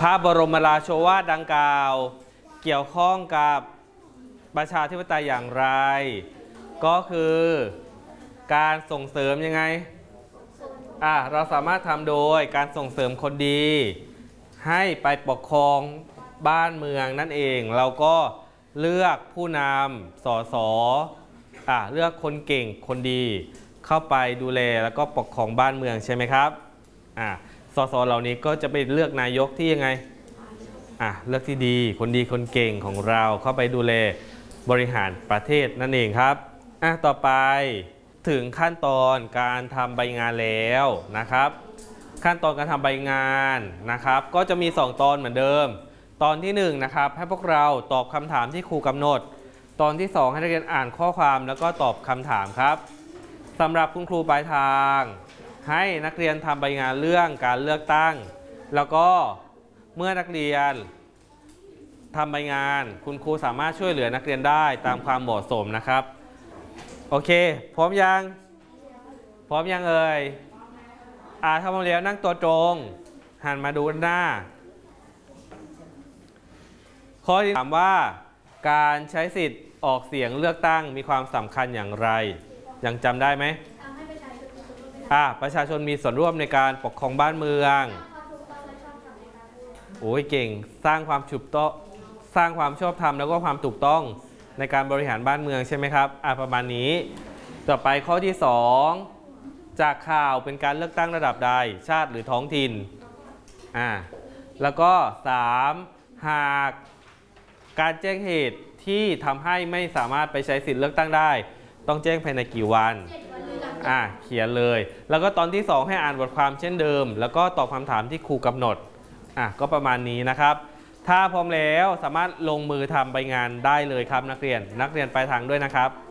ระบรมราโชวาทดังกล่าวเกี่ยวข้องกับประชาธิปไตยอย่างไรก็คือการส่งเสริมยังไงเราสามารถทำโดยการส่งเสริมคนดีให้ไปปกครองบ้านเมืองนั่นเองเราก็เลือกผู้นำสสเลือกคนเก่งคนดีเข้าไปดูแลแล้วก็ปกครองบ้านเมืองใช่ไหมครับสสเหล่านี้ก็จะไปเลือกนายกที่ยังไงเลือกที่ดีคนเก่งของเราเข้าไปดูแลบริหารประเทศนั่นเองครับต่อไปถึงขั้นตอนการทำใบงานแล้วนะครับขั้นตอนการทำใบงานนะครับก็จะมี2ตอนเหมือนเดิมตอนที่1นะครับให้พวกเราตอบคำถามที่ครูกำหนดตอนที่2ให้นักเรียนอ่านข้อความแล้วก็ตอบคำถามครับสำหรับคุณครูปลายทางให้นักเรียนทำใบงานเรื่องการเลือกตั้งแล้วก็เมื่อนักเรียนทำใบงานคุณครูสามารถช่วยเหลือนักเรียนได้ตามความเหมาะสมนะครับโอเคพร้อมยังเอ่ยถ้าพร้อมแล้วนั่งตัวตรงหันมาดูหน้าข้อที่ถามว่าการใช้สิทธิ์ออกเสียงเลือกตั้งมีความสำคัญอย่างไรยังจำได้ไหมประชาชนมีส่วนร่วมในการปกครองบ้านเมืองโอ้ยเก่งสร้างความชอบธรรมแล้วก็ความถูกต้องในการบริหารบ้านเมืองใช่ไหมครับประมาณนี้ต่อไปข้อที่2จากข่าวเป็นการเลือกตั้งระดับใดชาติหรือท้องถิ่นแล้วก็3หากการแจ้งเหตุที่ทำให้ไม่สามารถไปใช้สิทธิ์เลือกตั้งได้ต้องแจ้งภายในกี่วันเขียนเลยแล้วก็ตอนที่2ให้อ่านบทความเช่นเดิมแล้วก็ตอบคำถามที่ครูกำหนดก็ประมาณนี้นะครับถ้าพร้อมแล้วสามารถลงมือทำใบงานได้เลยครับนักเรียนปลายทางด้วยนะครับ